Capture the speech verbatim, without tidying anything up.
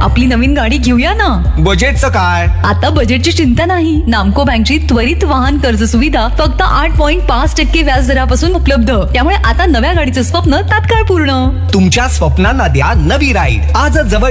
आपली नवीन गाडी घेऊया ना. बजेटचं काय? आता बजेटची चिंता नाही. नामको बँकची त्वरित वाहन कर्ज सुविधा फक्त आठ पॉईंट पाच टक्के व्याज दरापासून उपलब्ध. त्यामुळे आता नव्या गाडीचं स्वप्न तात्काळ पूर्ण. तुमच्या स्वप्नांना द्या नवी राईड. आज जवळ